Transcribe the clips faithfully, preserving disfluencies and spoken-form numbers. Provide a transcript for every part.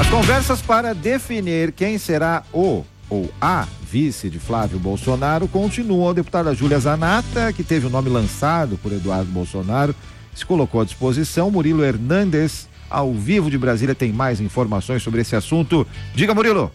As conversas para definir quem será o ou a vice de Flávio Bolsonaro continuam. A deputada Júlia Zanatta, que teve o nome lançado por Eduardo Bolsonaro, se colocou à disposição. Murilo Hernandes, ao vivo de Brasília, tem mais informações sobre esse assunto. Diga, Murilo.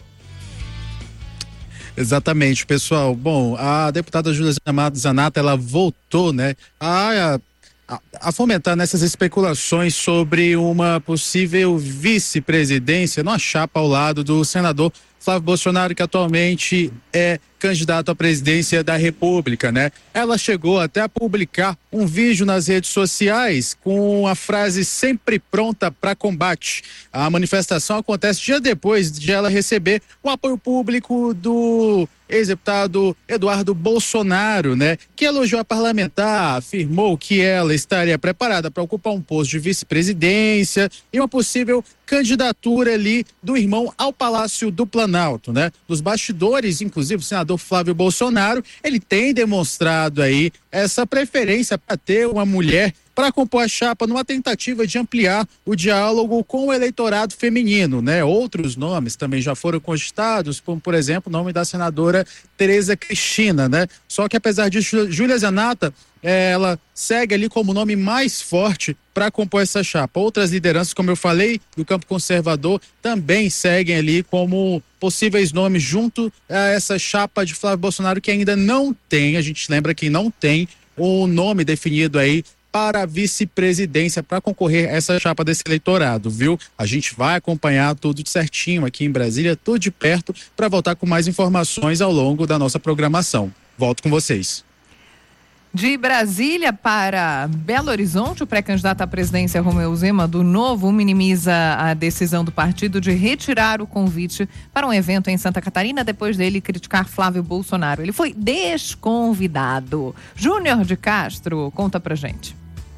Exatamente, pessoal. Bom, a deputada Júlia Zanatta, ela voltou, né, a, a, a fomentar nessas especulações sobre uma possível vice-presidência numa chapa ao lado do senador Flávio Bolsonaro, que atualmente é candidato à presidência da República, né? Ela chegou até a publicar um vídeo nas redes sociais com a frase sempre pronta para combate. A manifestação acontece dia depois de ela receber o apoio público do ex-deputado Eduardo Bolsonaro, né? Que elogiou a parlamentar, afirmou que ela estaria preparada para ocupar um posto de vice-presidência e uma possível candidatura ali do irmão ao Palácio do Planalto, né? Nos bastidores, inclusive, o senador Flávio Bolsonaro, ele tem demonstrado aí essa preferência para ter uma mulher para compor a chapa numa tentativa de ampliar o diálogo com o eleitorado feminino, né? Outros nomes também já foram cogitados, como, por exemplo, o nome da senadora Tereza Cristina, né? Só que apesar disso, Júlia Zanatta, ela segue ali como nome mais forte para compor essa chapa. Outras lideranças, como eu falei, do campo conservador, também seguem ali como possíveis nomes junto a essa chapa de Flávio Bolsonaro, que ainda não tem, a gente lembra que não tem o nome definido aí para a vice-presidência, para concorrer a essa chapa desse eleitorado, viu? A gente vai acompanhar tudo de certinho aqui em Brasília, tudo de perto, para voltar com mais informações ao longo da nossa programação. Volto com vocês. De Brasília para Belo Horizonte, o pré-candidato à presidência Romeu Zema, do Novo, minimiza a decisão do partido de retirar o convite para um evento em Santa Catarina depois dele criticar Flávio Bolsonaro. Ele foi desconvidado. Júnior de Castro, conta pra gente.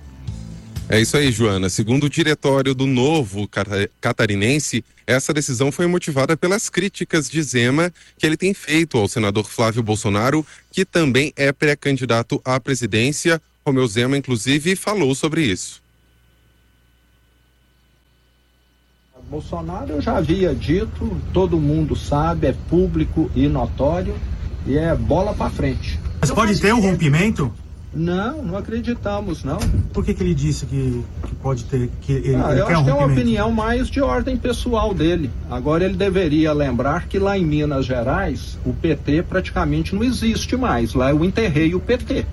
É isso aí, Joana. Segundo o diretório do Novo Catarinense, essa decisão foi motivada pelas críticas de Zema que ele tem feito ao senador Flávio Bolsonaro, que também é pré-candidato à presidência. Romeu Zema, inclusive, falou sobre isso. Bolsonaro eu já havia dito, todo mundo sabe, é público e notório, e é bola para frente. Mas pode ter um rompimento? Não, não acreditamos, não. Por que que ele disse que, que pode ter, que ele, ah, ele eu quer acho um que é rompimento? uma opinião mais de ordem pessoal dele. Agora ele deveria lembrar que lá em Minas Gerais, o P T praticamente não existe mais. Lá eu enterrei o P T.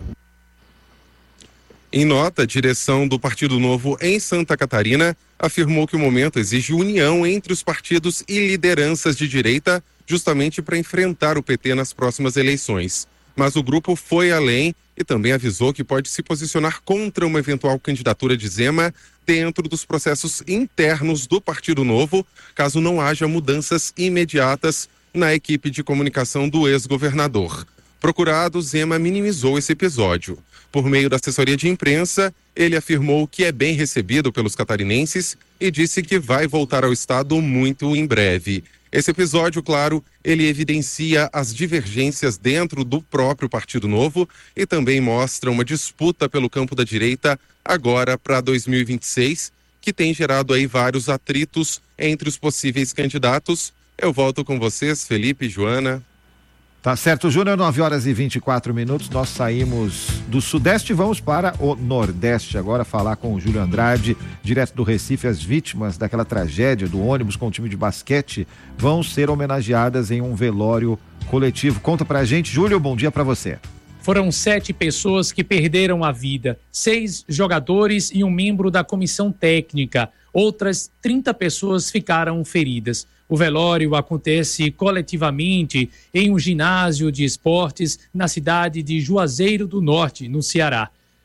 Em nota, a direção do Partido Novo em Santa Catarina afirmou que o momento exige união entre os partidos e lideranças de direita, justamente para enfrentar o P T nas próximas eleições. Mas o grupo foi além e também avisou que pode se posicionar contra uma eventual candidatura de Zema dentro dos processos internos do Partido Novo, caso não haja mudanças imediatas na equipe de comunicação do ex-governador. Procurado, Zema minimizou esse episódio. Por meio da assessoria de imprensa, ele afirmou que é bem recebido pelos catarinenses e disse que vai voltar ao estado muito em breve. Esse episódio, claro, ele evidencia as divergências dentro do próprio Partido Novo e também mostra uma disputa pelo campo da direita agora para dois mil e vinte e seis, que tem gerado aí vários atritos entre os possíveis candidatos. Eu volto com vocês, Felipe e Joana. Tá certo, Júnior, nove horas e vinte e quatro minutos, nós saímos do Sudeste e vamos para o Nordeste agora falar com o Júlio Andrade, direto do Recife. As vítimas daquela tragédia do ônibus com o time de basquete vão ser homenageadas em um velório coletivo. Conta pra gente, Júlio, bom dia pra você. Foram sete pessoas que perderam a vida, seis jogadores e um membro da comissão técnica. Outras trinta pessoas ficaram feridas. O velório acontece coletivamente em um ginásio de esportes na cidade de Juazeiro do Norte, no Ceará.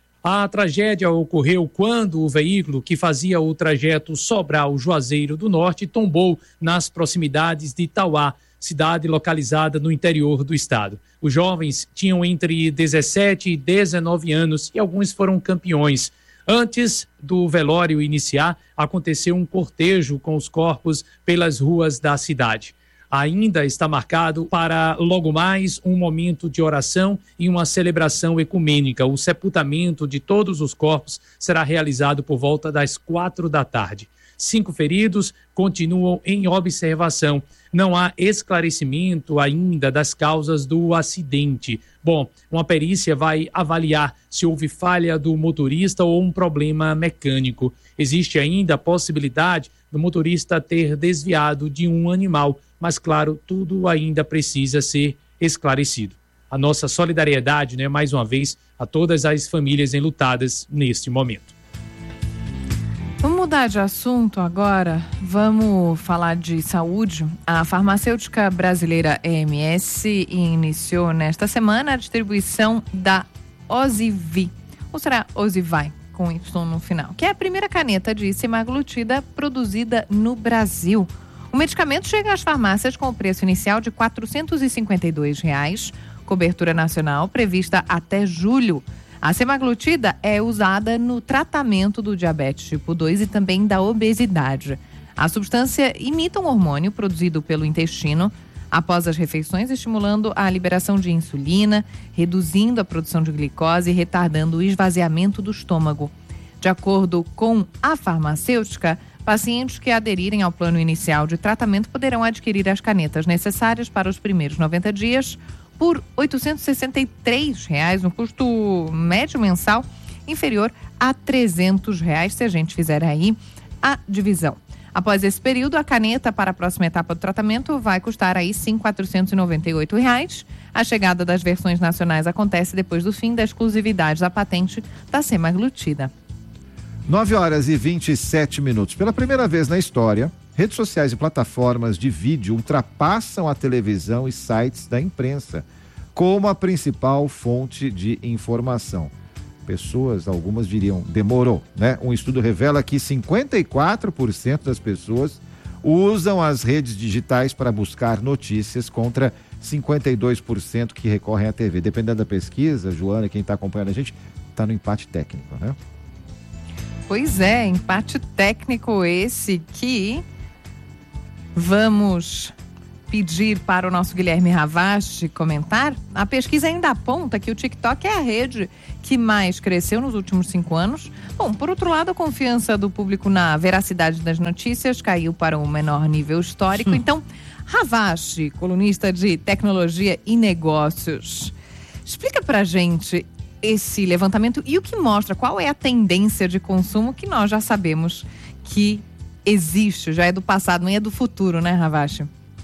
A tragédia ocorreu quando o veículo que fazia o trajeto Sobral-Juazeiro do Norte tombou nas proximidades de Tauá, cidade localizada no interior do estado. Os jovens tinham entre dezessete e dezenove anos e alguns foram campeões. Antes do velório iniciar, aconteceu um cortejo com os corpos pelas ruas da cidade. Ainda está marcado para logo mais um momento de oração e uma celebração ecumênica. O sepultamento de todos os corpos será realizado por volta das quatro da tarde. Cinco feridos continuam em observação. Não há esclarecimento ainda das causas do acidente. Bom, uma perícia vai avaliar se houve falha do motorista ou um problema mecânico. Existe ainda a possibilidade do motorista ter desviado de um animal, mas claro, tudo ainda precisa ser esclarecido. A nossa solidariedade, né, mais uma vez, a todas as famílias enlutadas neste momento. Vamos mudar de assunto agora, vamos falar de saúde. A farmacêutica brasileira E M S iniciou nesta semana a distribuição da Ozivy, ou será Ozivy, com Y no final, que é a primeira caneta de semaglutida produzida no Brasil. O medicamento chega às farmácias com o preço inicial de quatrocentos e cinquenta e dois reais, cobertura nacional prevista até julho. A semaglutida é usada no tratamento do diabetes tipo dois e também da obesidade. A substância imita um hormônio produzido pelo intestino após as refeições, estimulando a liberação de insulina, reduzindo a produção de glicose e retardando o esvaziamento do estômago. De acordo com a farmacêutica, pacientes que aderirem ao plano inicial de tratamento poderão adquirir as canetas necessárias para os primeiros noventa dias por oitocentos e sessenta e três reais, no custo médio mensal inferior a trezentos reais, se a gente fizer aí a divisão. Após esse período, a caneta para a próxima etapa do tratamento vai custar aí sim quatrocentos e noventa e oito reais. A chegada das versões nacionais acontece depois do fim da exclusividade da patente da semaglutida. nove horas e vinte e sete minutos. Pela primeira vez na história, redes sociais e plataformas de vídeo ultrapassam a televisão e sites da imprensa como a principal fonte de informação. Pessoas, algumas diriam, demorou, né? Um estudo revela que cinquenta e quatro por cento das pessoas usam as redes digitais para buscar notícias contra cinquenta e dois por cento que recorrem à T V. Dependendo da pesquisa, Joana, quem está acompanhando a gente, está no empate técnico, né? Pois é, empate técnico esse que vamos pedir para o nosso Guilherme Ravache comentar. A pesquisa ainda aponta que o TikTok é a rede que mais cresceu nos últimos cinco anos. Bom, por outro lado, a confiança do público na veracidade das notícias caiu para um menor nível histórico. Hum. Então, Ravache, colunista de tecnologia e negócios, explica pra gente esse levantamento e o que mostra, qual é a tendência de consumo que nós já sabemos que existe, já é do passado, não é do futuro, né, Ravache?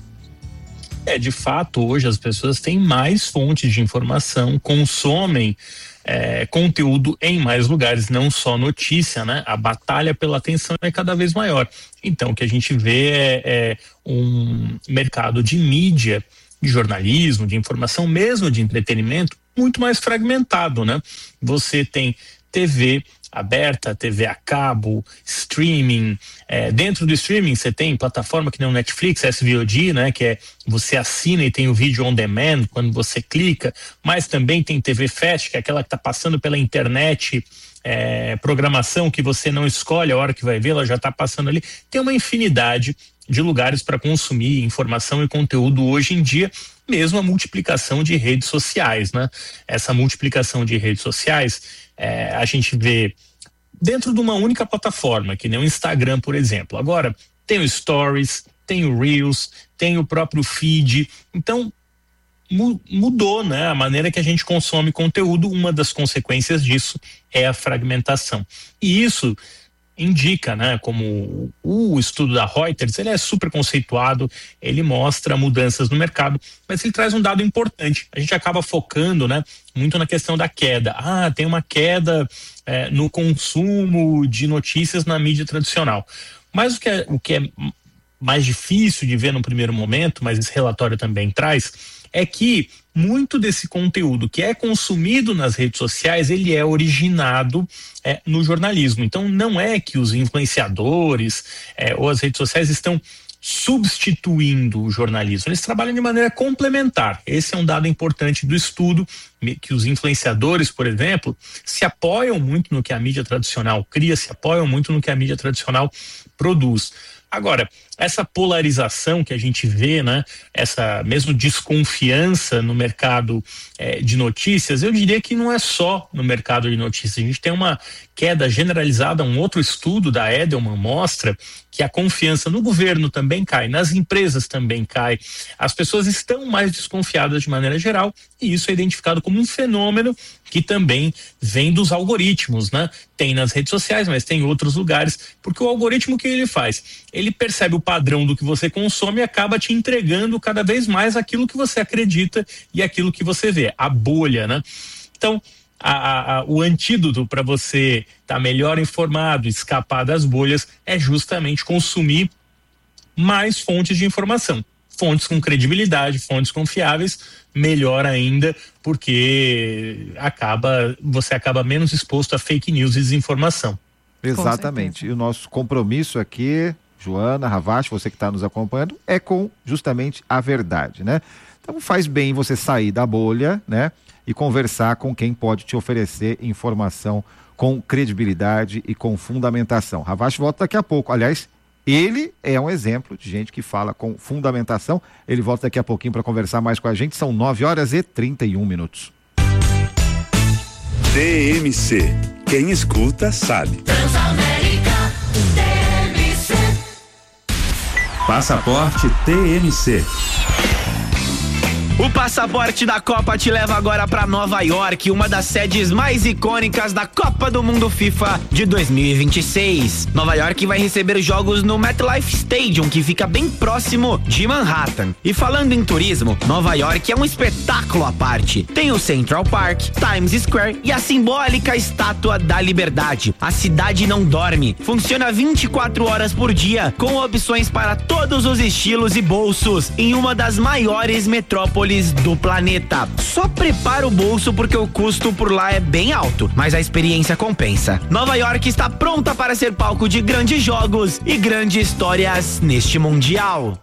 É, de fato, hoje as pessoas têm mais fontes de informação, consomem é, conteúdo em mais lugares, não só notícia, né? A batalha pela atenção é cada vez maior. Então, o que a gente vê é, é um mercado de mídia, de jornalismo, de informação, mesmo de entretenimento, muito mais fragmentado, né? Você tem T V aberta, T V a cabo, streaming, é, dentro do streaming você tem plataforma que nem o Netflix, S V O D, né, que é você assina e tem o vídeo on demand quando você clica, mas também tem T V Fast, que é aquela que está passando pela internet, é, programação que você não escolhe a hora que vai ver, ela já está passando ali. Tem uma infinidade de lugares para consumir informação e conteúdo hoje em dia, mesmo a multiplicação de redes sociais, né? Essa multiplicação de redes sociais, é, a gente vê dentro de uma única plataforma, que nem o Instagram, por exemplo. Agora, tem o Stories, tem o Reels, tem o próprio feed. Então, mu- mudou, né? A maneira que a gente consome conteúdo. Uma das consequências disso é a fragmentação. E isso indica, né, como o estudo da Reuters, ele é super conceituado, ele mostra mudanças no mercado, mas ele traz um dado importante. A gente acaba focando, né, muito na questão da queda. Ah, tem uma queda é, no consumo de notícias na mídia tradicional. Mas o que é, o que é mais difícil de ver no primeiro momento, mas esse relatório também traz, é que muito desse conteúdo que é consumido nas redes sociais, ele é originado é, no jornalismo. Então não é que os influenciadores é, ou as redes sociais estão substituindo o jornalismo, eles trabalham de maneira complementar. Esse é um dado importante do estudo, que os influenciadores, por exemplo, se apoiam muito no que a mídia tradicional cria, se apoiam muito no que a mídia tradicional produz. Agora, essa polarização que a gente vê, né, essa mesmo desconfiança no mercado eh, de notícias, eu diria que não é só no mercado de notícias. A gente tem uma queda generalizada. Um outro estudo da Edelman mostra que a confiança no governo também cai, nas empresas também cai. As pessoas estão mais desconfiadas de maneira geral, e isso é identificado como um fenômeno que também vem dos algoritmos, né? Tem nas redes sociais, mas tem em outros lugares, porque o algoritmo, o que ele faz? Ele percebe o padrão do que você consome e acaba te entregando cada vez mais aquilo que você acredita e aquilo que você vê, a bolha, né? Então, A, a, o antídoto para você estar tá melhor informado, escapar das bolhas, é justamente consumir mais fontes de informação. Fontes com credibilidade, fontes confiáveis, melhor ainda, porque acaba, você acaba menos exposto a fake news e desinformação. Exatamente. E o nosso compromisso aqui, Joana, Ravache, você que está nos acompanhando, é com justamente a verdade, né? Então faz bem você sair da bolha, né? E conversar com quem pode te oferecer informação com credibilidade e com fundamentação. Ravache volta daqui a pouco. Aliás, ele é um exemplo de gente que fala com fundamentação. Ele volta daqui a pouquinho para conversar mais com a gente. São nove horas e trinta e um minutos. T M C. Quem escuta sabe. Transamérica, T M C. Passaporte T M C. O passaporte da Copa te leva agora para Nova York, uma das sedes mais icônicas da Copa do Mundo FIFA de dois mil e vinte e seis. Nova York vai receber jogos no MetLife Stadium, que fica bem próximo de Manhattan. E falando em turismo, Nova York é um espetáculo à parte. Tem o Central Park, Times Square e a simbólica Estátua da Liberdade. A cidade não dorme, funciona vinte e quatro horas por dia, com opções para todos os estilos e bolsos, em uma das maiores metrópoles do planeta. Só prepara o bolso porque o custo por lá é bem alto, mas a experiência compensa. Nova York está pronta para ser palco de grandes jogos e grandes histórias neste Mundial.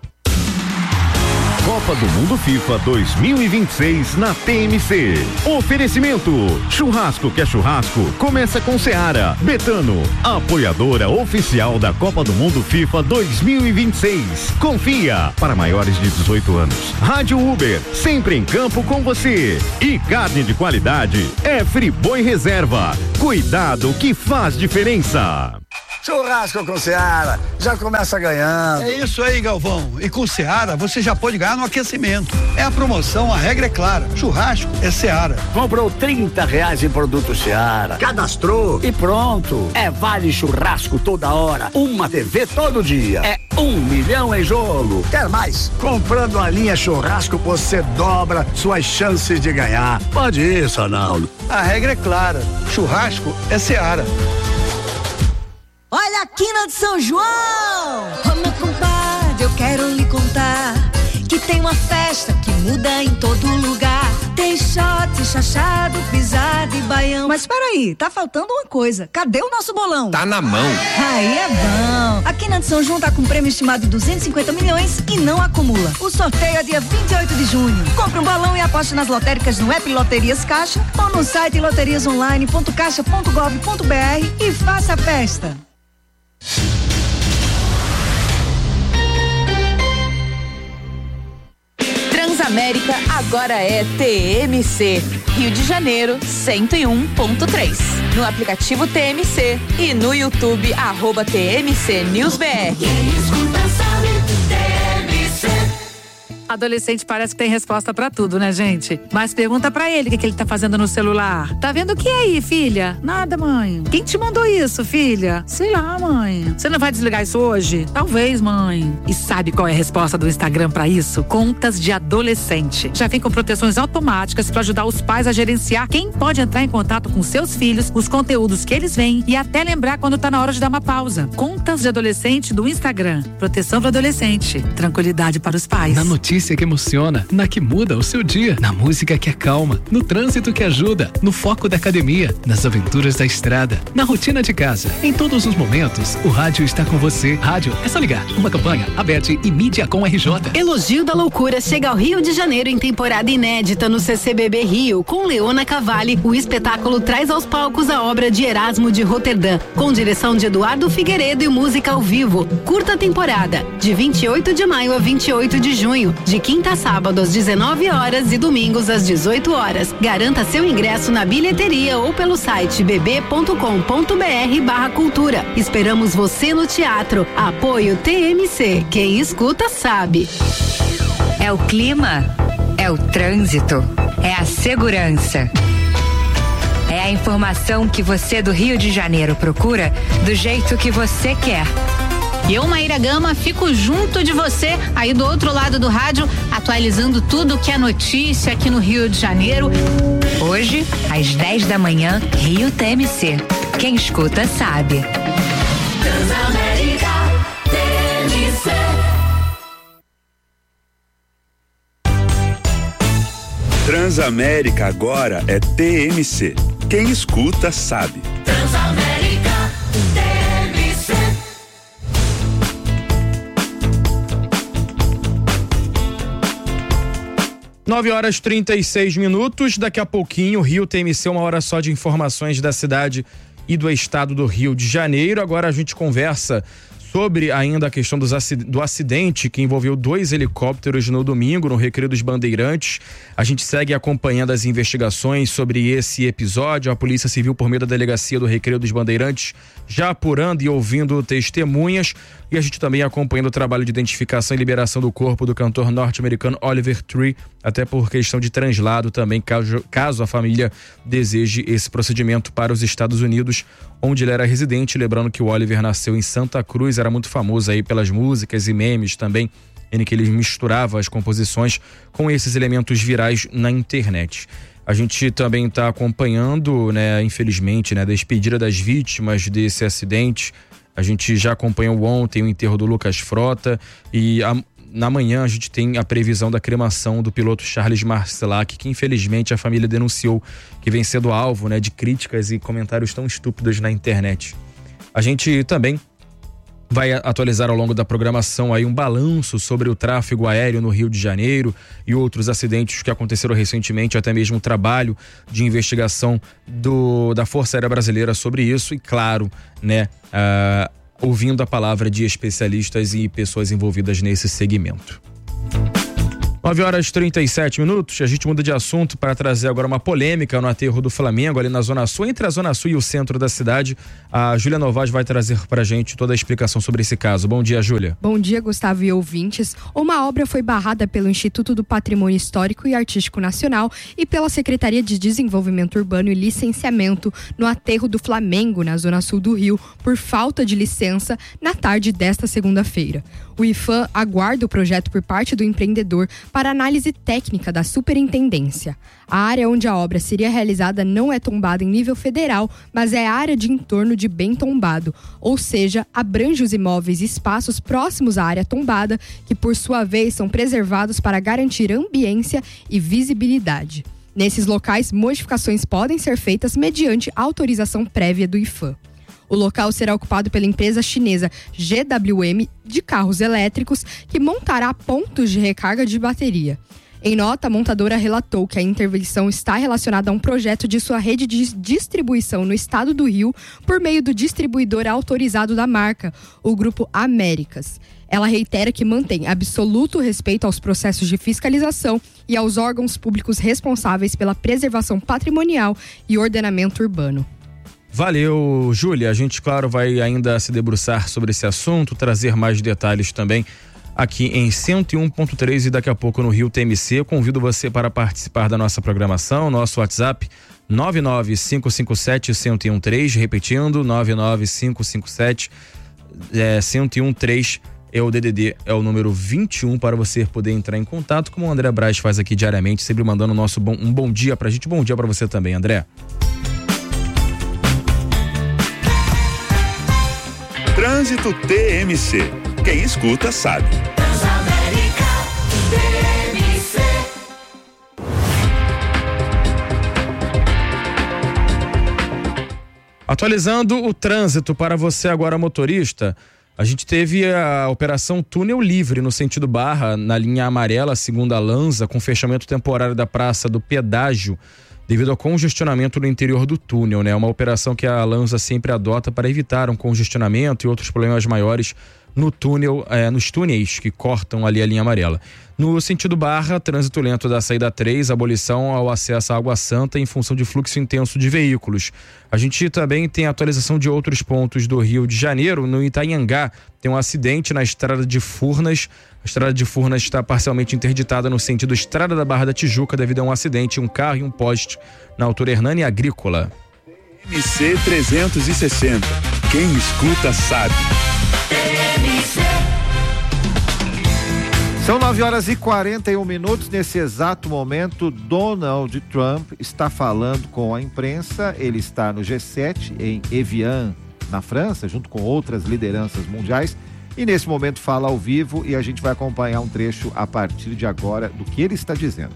Copa do Mundo FIFA dois mil e vinte e seis na T M C. Oferecimento: churrasco que é churrasco, começa com Seara. Betano, apoiadora oficial da Copa do Mundo FIFA dois mil e vinte e seis. Confia, para maiores de dezoito anos. Rádio Uber, sempre em campo com você. E carne de qualidade é Friboi Reserva. Cuidado que faz diferença. Churrasco com Seara, já começa ganhando. É isso aí, Galvão. E com Seara você já pode ganhar no aquecimento. É a promoção, a regra é clara. Churrasco é Seara. Comprou trinta reais em produto Seara, cadastrou e pronto. É vale churrasco toda hora, uma T V todo dia. É um milhão em jogo. Quer mais? Comprando a linha churrasco você dobra suas chances de ganhar. Pode ir, Sonaldo. A regra é clara. Churrasco é Seara. Olha a quina de São João! Ô meu compadre, eu quero lhe contar que tem uma festa que muda em todo lugar. Tem shot, chachado, pisado e baião. Mas peraí, tá faltando uma coisa. Cadê o nosso bolão? Tá na mão. Aí é bom. A quina de São João tá com prêmio estimado de duzentos e cinquenta milhões e não acumula. O sorteio é dia vinte e oito de junho. Compre um balão e aposte nas lotéricas no app Loterias Caixa ou no site loterias online ponto caixa ponto gov ponto br e faça a festa. Transamérica agora é T M C, Rio de Janeiro cento e um ponto três. No aplicativo T M C e no YouTube arroba T M C News B R. Quem escuta sabe, T M C. Adolescente parece que tem resposta pra tudo, né, gente? Mas pergunta pra ele o que, que ele tá fazendo no celular. Tá vendo o que aí, filha? Nada, mãe. Quem te mandou isso, filha? Sei lá, mãe. Você não vai desligar isso hoje? Talvez, mãe. E sabe qual é a resposta do Instagram pra isso? Contas de adolescente. Já vem com proteções automáticas pra ajudar os pais a gerenciar quem pode entrar em contato com seus filhos, os conteúdos que eles veem e até lembrar quando tá na hora de dar uma pausa. Contas de adolescente do Instagram. Proteção para adolescente. Tranquilidade para os pais. Na notícia notícia que emociona, na que muda o seu dia, na música que acalma, no trânsito que ajuda, no foco da academia, nas aventuras da estrada, na rotina de casa. Em todos os momentos, o rádio está com você. Rádio, é só ligar. Uma campanha, Abete e Mídia com R J. Elogio da Loucura chega ao Rio de Janeiro em temporada inédita no C C B B Rio, com Leona Cavalli. O espetáculo traz aos palcos a obra de Erasmo de Roterdã, com direção de Eduardo Figueiredo e música ao vivo. Curta temporada, de vinte e oito de maio a vinte e oito de junho, de quinta a sábado às dezenove horas e domingos às dezoito horas. Garanta seu ingresso na bilheteria ou pelo site bb ponto com ponto br barra cultura. Esperamos você no teatro. Apoio T M C. Quem escuta sabe. É o clima, é o trânsito, é a segurança. É a informação que você do Rio de Janeiro procura do jeito que você quer. Eu, Maíra Gama, fico junto de você, aí do outro lado do rádio, atualizando tudo que é notícia aqui no Rio de Janeiro. Hoje, às dez da manhã, Rio T M C. Quem escuta sabe. Transamérica T M C. Transamérica agora é T M C. Quem escuta sabe. Transamérica T M C. nove horas trinta e seis minutos, daqui a pouquinho, Rio T M C, uma hora só de informações da cidade e do estado do Rio de Janeiro. Agora a gente conversa sobre ainda a questão dos, do acidente que envolveu dois helicópteros no domingo, no Recreio dos Bandeirantes. A gente segue acompanhando as investigações sobre esse episódio. A Polícia Civil, por meio da Delegacia do Recreio dos Bandeirantes, já apurando e ouvindo testemunhas. E a gente também acompanhando o trabalho de identificação e liberação do corpo do cantor norte-americano Oliver Tree, até por questão de translado também, caso, caso a família deseje esse procedimento para os Estados Unidos, onde ele era residente. Lembrando que o Oliver nasceu em Santa Cruz, era muito famoso aí pelas músicas e memes também, em que ele misturava as composições com esses elementos virais na internet. A gente também está acompanhando, né, infelizmente, né, a despedida das vítimas desse acidente. A gente já acompanhou ontem o enterro do Lucas Frota e a, na manhã a gente tem a previsão da cremação do piloto Charles Marcelac, que infelizmente a família denunciou que vem sendo alvo, né, de críticas e comentários tão estúpidos na internet. A gente também vai atualizar ao longo da programação aí um balanço sobre o tráfego aéreo no Rio de Janeiro e outros acidentes que aconteceram recentemente, até mesmo o trabalho de investigação do, da Força Aérea Brasileira sobre isso e, claro, né, uh, ouvindo a palavra de especialistas e pessoas envolvidas nesse segmento. nove horas e trinta e sete minutos, a gente muda de assunto para trazer agora uma polêmica no aterro do Flamengo, ali na Zona Sul, entre a Zona Sul e o centro da cidade. A Júlia Novaes vai trazer para a gente toda a explicação sobre esse caso. Bom dia, Júlia. Bom dia, Gustavo e ouvintes. Uma obra foi barrada pelo Instituto do Patrimônio Histórico e Artístico Nacional e pela Secretaria de Desenvolvimento Urbano e Licenciamento no aterro do Flamengo, na Zona Sul do Rio, por falta de licença na tarde desta segunda-feira. O I F A M aguarda o projeto por parte do empreendedor para análise técnica da superintendência. A área onde a obra seria realizada não é tombada em nível federal, mas é a área de entorno de bem tombado, ou seja, abrange os imóveis e espaços próximos à área tombada, que por sua vez são preservados para garantir ambiência e visibilidade. Nesses locais, modificações podem ser feitas mediante autorização prévia do I F A M. O local será ocupado pela empresa chinesa G W M de carros elétricos, que montará pontos de recarga de bateria. Em nota, a montadora relatou que a intervenção está relacionada a um projeto de sua rede de distribuição no estado do Rio por meio do distribuidor autorizado da marca, o Grupo Américas. Ela reitera que mantém absoluto respeito aos processos de fiscalização e aos órgãos públicos responsáveis pela preservação patrimonial e ordenamento urbano. Valeu, Júlia. A gente, claro, vai ainda se debruçar sobre esse assunto, trazer mais detalhes também aqui em cento e um ponto três e daqui a pouco no Rio T M C. Eu convido você para participar da nossa programação, nosso WhatsApp nove nove cinco cinco sete, um zero um três, repetindo, nove nove cinco cinco sete, um zero um três, é o D D D, é o número vinte e um para você poder entrar em contato, como o André Braz faz aqui diariamente, sempre mandando nosso bom, um bom dia pra gente. Bom dia pra você também, André. Trânsito T M C. Quem escuta sabe. Transamérica T M C. Atualizando o trânsito para você agora, motorista, a gente teve a operação Túnel Livre no sentido Barra, na linha amarela, segunda Lanza, com fechamento temporário da Praça do Pedágio, devido ao congestionamento no interior do túnel, né? Uma operação que a Lanza sempre adota para evitar um congestionamento e outros problemas maiores no túnel, eh, nos túneis que cortam ali a linha amarela. No sentido Barra, trânsito lento da saída três, abolição ao acesso à Água Santa em função de fluxo intenso de veículos. A gente também tem atualização de outros pontos do Rio de Janeiro. No Itanhangá tem um acidente na estrada de Furnas. A estrada de Furnas está parcialmente interditada no sentido Estrada da Barra da Tijuca devido a um acidente, um carro e um poste na altura Hernani Agrícola. M C trezentos e sessenta. Quem escuta sabe. São nove horas e quarenta e um minutos. Nesse exato momento, Donald Trump está falando com a imprensa. Ele está no G sete, em Evian, na França, junto com outras lideranças mundiais. E nesse momento fala ao vivo e a gente vai acompanhar um trecho a partir de agora do que ele está dizendo.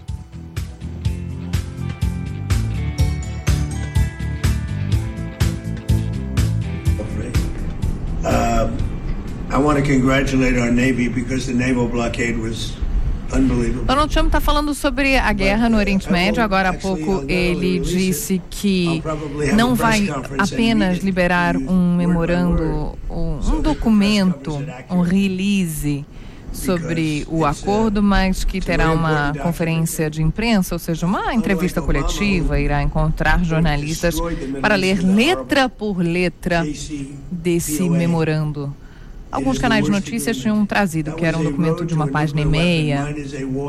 Uh... I want to congratulate our Navy because the naval blockade was unbelievable. Donald Trump está falando sobre a guerra no Oriente Médio. Agora há pouco ele disse que não vai apenas liberar um memorando, um documento, um release sobre o acordo, mas que terá uma conferência de imprensa, ou seja, uma entrevista coletiva, irá encontrar jornalistas para ler letra por letra desse memorando. Alguns canais de notícias tinham trazido que era um documento de uma página e meia. I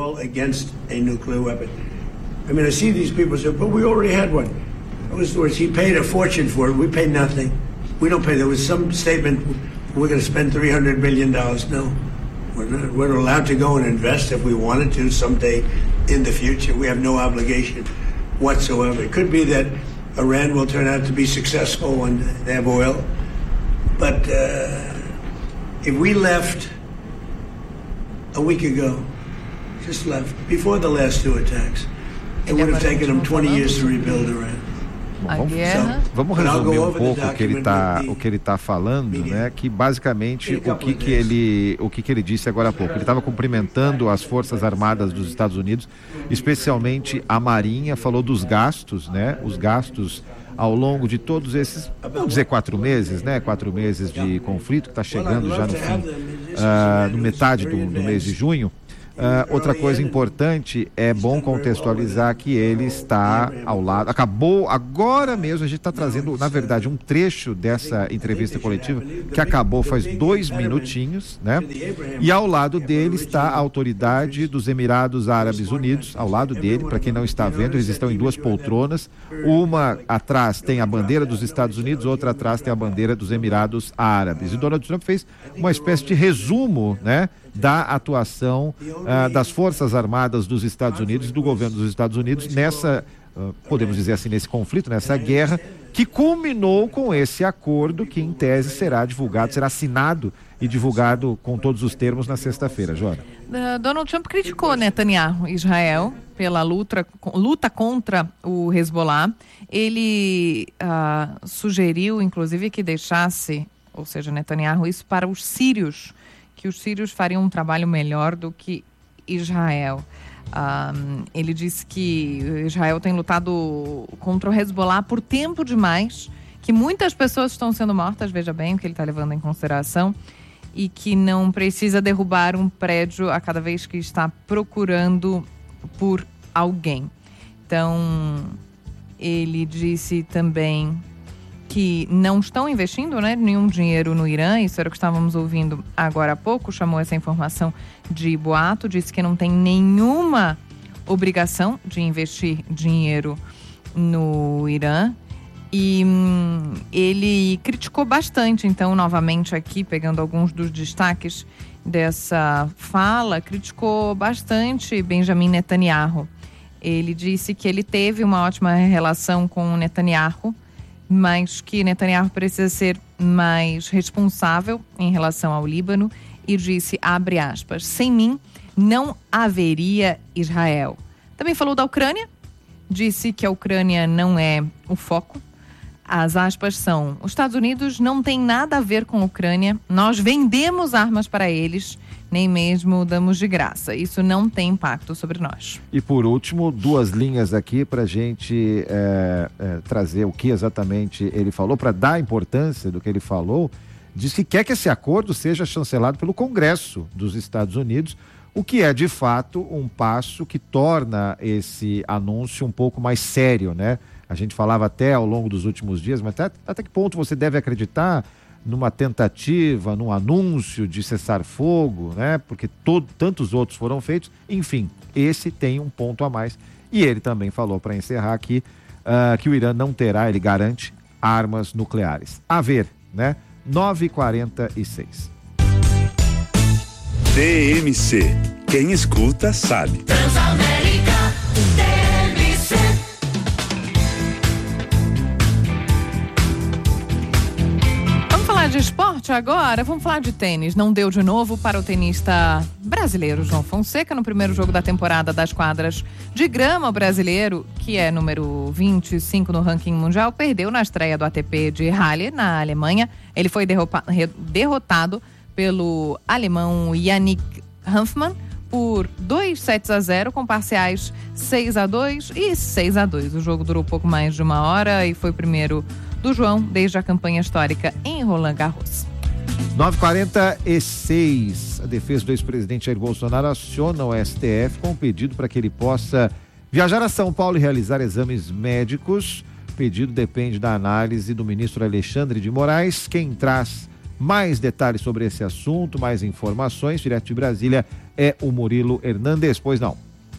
mean, I see these people say, but we already had one. In other words, he paid a fortune for it. We paid nothing. We don't pay. There was some statement, we're going to spend three hundred billion dollars. No. We're not, we're allowed to go and invest if we wanted to someday in the future. We have no obligation whatsoever. It could be that Iran will turn out to be successful when they have oil. But uh, if we left a week ago, just left, before the last two attacks, it would have taken them twenty years to rebuild Iran. Bom, vamos, vamos resumir um pouco o que ele está o que ele tá falando, né? Que basicamente o que que ele o que que ele disse agora há pouco. Ele estava cumprimentando as Forças Armadas dos Estados Unidos, especialmente a Marinha. Falou dos gastos, né? Os gastos ao longo de todos esses, vamos dizer, quatro meses, né? Quatro meses de conflito que está chegando já no fim, uh, no metade do, do mês de junho. Uh, outra coisa importante, é bom contextualizar que ele está ao lado, acabou, agora mesmo a gente está trazendo, na verdade, um trecho dessa entrevista coletiva que acabou faz dois minutinhos, né? E ao lado dele está a autoridade dos Emirados Árabes Unidos, ao lado dele, para quem não está vendo, eles estão em duas poltronas, uma atrás tem a bandeira dos Estados Unidos, outra atrás tem a bandeira dos Emirados Árabes. E Donald Trump fez uma espécie de resumo, né, da atuação uh, das Forças Armadas dos Estados Unidos e do governo dos Estados Unidos nessa, uh, podemos dizer assim, nesse conflito, nessa guerra, que culminou com esse acordo que, em tese, será divulgado, será assinado e divulgado com todos os termos na sexta-feira. Jora. Uh, Donald Trump criticou Netanyahu, Israel, pela luta, luta contra o Hezbollah. Ele uh, sugeriu, inclusive, que deixasse, ou seja, Netanyahu, isso para os sírios, que os sírios fariam um trabalho melhor do que Israel. Um, ele disse que Israel tem lutado contra o Hezbollah por tempo demais, que muitas pessoas estão sendo mortas, veja bem o que ele está levando em consideração, e que não precisa derrubar um prédio a cada vez que está procurando por alguém. Então, ele disse também que não estão investindo, né, nenhum dinheiro no Irã. Isso era o que estávamos ouvindo agora há pouco, chamou essa informação de boato, disse que não tem nenhuma obrigação de investir dinheiro no Irã. E hum, ele criticou bastante, então, novamente aqui, pegando alguns dos destaques dessa fala, criticou bastante Benjamin Netanyahu. Ele disse que ele teve uma ótima relação com o Netanyahu, mas que Netanyahu precisa ser mais responsável em relação ao Líbano, e disse, abre aspas, sem mim não haveria Israel. Também falou da Ucrânia, disse que a Ucrânia não é o foco, As aspas são: os Estados Unidos não tem nada a ver com a Ucrânia, nós vendemos armas para eles, nem mesmo damos de graça. Isso não tem impacto sobre nós. E por último, duas linhas aqui para a gente é, é, trazer o que exatamente ele falou, para dar importância do que ele falou. Diz que quer que esse acordo seja chancelado pelo Congresso dos Estados Unidos, o que é de fato um passo que torna esse anúncio um pouco mais sério, né? A gente falava até ao longo dos últimos dias, mas até, até que ponto você deve acreditar numa tentativa, num anúncio de cessar fogo, né? Porque todo, tantos outros foram feitos. Enfim, esse tem um ponto a mais. E ele também falou, para encerrar aqui, uh, que o Irã não terá, ele garante, armas nucleares. A ver, né? nove e quarenta e seis. T M C. Quem escuta sabe. Transamérica T M C. Vamos falar de esporte agora? Vamos falar de tênis. Não deu de novo para o tenista brasileiro João Fonseca no primeiro jogo da temporada das quadras de grama. O brasileiro, que é número vinte e cinco no ranking mundial, perdeu na estreia do A T P de Halle, na Alemanha. Ele foi derrotado pelo alemão Yannick Hanfmann por dois sets a zero, com parciais seis a dois e seis a dois. O jogo durou pouco mais de uma hora e foi o primeiro do João desde a campanha histórica em Roland Garros. nove e quarenta e seis. A defesa do ex-presidente Jair Bolsonaro aciona o S T F com um pedido para que ele possa viajar a São Paulo e realizar exames médicos. O pedido depende da análise do ministro Alexandre de Moraes. Quem traz mais detalhes sobre esse assunto, mais informações, direto de Brasília, é o Murilo Hernandes. Pois não.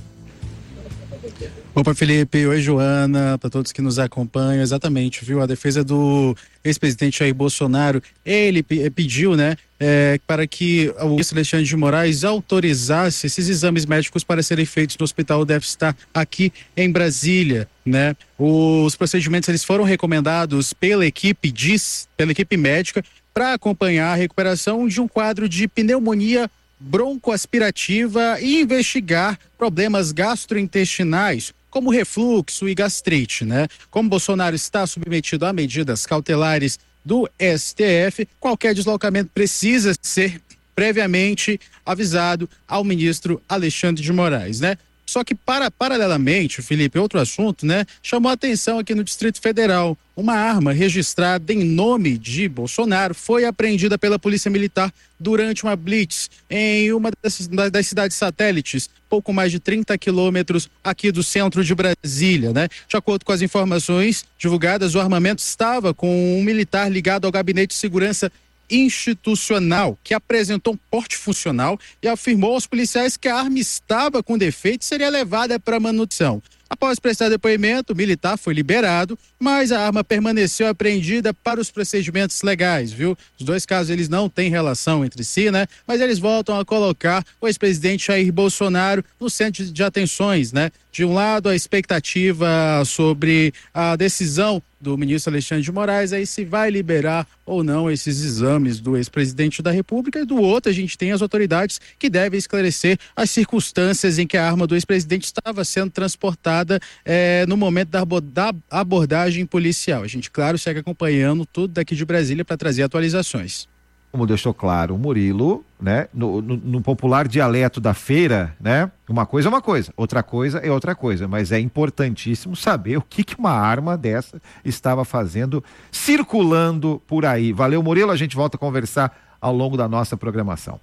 Opa, Felipe, oi, Joana, para todos que nos acompanham, exatamente, viu, a defesa do ex-presidente Jair Bolsonaro, ele pediu, né, é, para que o ministro Alexandre de Moraes autorizasse esses exames médicos para serem feitos no hospital D F Star aqui em Brasília, né. Os procedimentos, eles foram recomendados pela equipe DIS, pela equipe médica, para acompanhar a recuperação de um quadro de pneumonia broncoaspirativa e investigar problemas gastrointestinais, como refluxo e gastrite, né? Como Bolsonaro está submetido a medidas cautelares do S T F, qualquer deslocamento precisa ser previamente avisado ao ministro Alexandre de Moraes, né? Só que, para, paralelamente, Felipe, outro assunto, né? Chamou a atenção aqui no Distrito Federal. Uma arma registrada em nome de Bolsonaro foi apreendida pela Polícia Militar durante uma blitz em uma das, das cidades satélites, pouco mais de trinta quilômetros aqui do centro de Brasília, né? De acordo com as informações divulgadas, o armamento estava com um militar ligado ao Gabinete de Segurança Institucional, que apresentou um porte funcional e afirmou aos policiais que a arma estava com defeito e seria levada para manutenção. Após prestar depoimento, o militar foi liberado, mas a arma permaneceu apreendida para os procedimentos legais, viu? Os dois casos, eles não têm relação entre si, né? Mas eles voltam a colocar o ex-presidente Jair Bolsonaro no centro de atenções, né? De um lado, a expectativa sobre a decisão do ministro Alexandre de Moraes, aí se vai liberar ou não esses exames do ex-presidente da República, e do outro a gente tem as autoridades que devem esclarecer as circunstâncias em que a arma do ex-presidente estava sendo transportada eh, no momento da, da abordagem policial. A gente, claro, segue acompanhando tudo daqui de Brasília para trazer atualizações. Como deixou claro o Murilo, né, no, no, no popular dialeto da feira, né, uma coisa é uma coisa, outra coisa é outra coisa, mas é importantíssimo saber o que, que uma arma dessa estava fazendo, circulando por aí. Valeu, Murilo, a gente volta a conversar ao longo da nossa programação.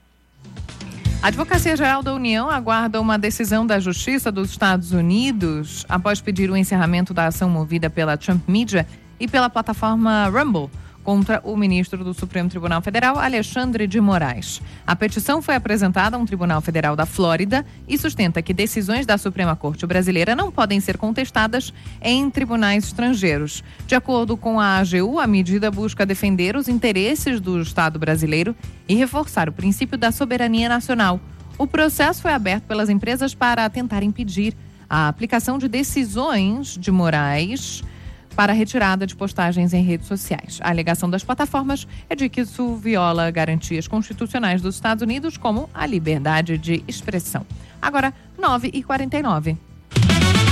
A Advocacia Geral da União aguarda uma decisão da Justiça dos Estados Unidos após pedir o encerramento da ação movida pela Trump Media e pela plataforma Rumble contra o ministro do Supremo Tribunal Federal, Alexandre de Moraes. A petição foi apresentada a um tribunal federal da Flórida e sustenta que decisões da Suprema Corte brasileira não podem ser contestadas em tribunais estrangeiros. De acordo com a A G U, a medida busca defender os interesses do Estado brasileiro e reforçar o princípio da soberania nacional. O processo foi aberto pelas empresas para tentar impedir a aplicação de decisões de Moraes para a retirada de postagens em redes sociais. A alegação das plataformas é de que isso viola garantias constitucionais dos Estados Unidos, como a liberdade de expressão. Agora, nove e quarenta e nove.